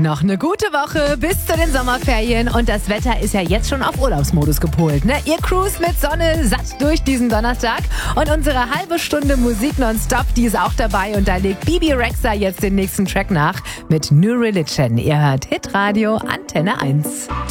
Noch eine gute Woche bis zu den Sommerferien und das Wetter ist ja jetzt schon auf Urlaubsmodus gepolt. Ne? Ihr cruist mit Sonne satt durch diesen Donnerstag und unsere halbe Stunde Musik nonstop, die ist auch dabei und da legt Bebe Rexha jetzt den nächsten Track nach mit New Religion. Ihr hört Hitradio Antenne 1.